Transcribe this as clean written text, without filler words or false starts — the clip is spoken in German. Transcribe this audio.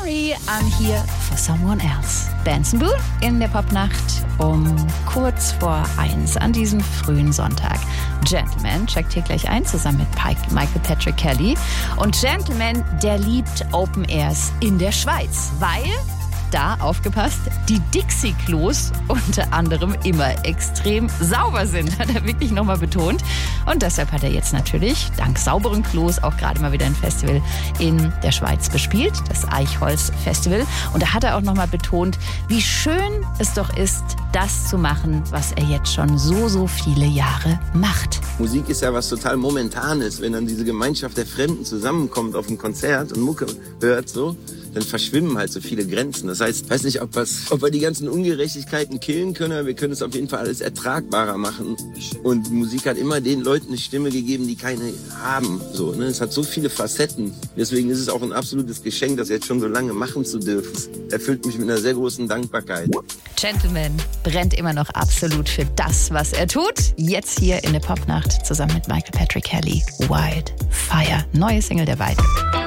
sorry, I'm here for someone else. Benson Boone in der Popnacht um kurz vor 1 an diesem frühen Sonntag. Gentleman checkt hier gleich ein, zusammen mit Michael Patrick Kelly. Und Gentleman, der liebt Open Airs in der Schweiz, weil... Da, aufgepasst, die Dixie-Klos unter anderem immer extrem sauber sind, hat er wirklich nochmal betont. Und deshalb hat er jetzt natürlich, dank sauberen Klos, auch gerade mal wieder ein Festival in der Schweiz bespielt, das Eichholz-Festival. Und da hat er auch nochmal betont, wie schön es doch ist, das zu machen, was er jetzt schon so viele Jahre macht. Musik ist ja was total Momentanes, wenn dann diese Gemeinschaft der Fremden zusammenkommt auf ein Konzert und Mucke hört so. Dann verschwimmen halt so viele Grenzen. Das heißt, ich weiß nicht, ob wir die ganzen Ungerechtigkeiten killen können, aber wir können es auf jeden Fall alles ertragbarer machen. Und Musik hat immer den Leuten eine Stimme gegeben, die keine haben. So, ne? Es hat so viele Facetten. Deswegen ist es auch ein absolutes Geschenk, das jetzt schon so lange machen zu dürfen. Erfüllt mich mit einer sehr großen Dankbarkeit. Gentleman brennt immer noch absolut für das, was er tut. Jetzt hier in der Popnacht zusammen mit Michael Patrick Kelly. Wildfire. Neue Single der beiden.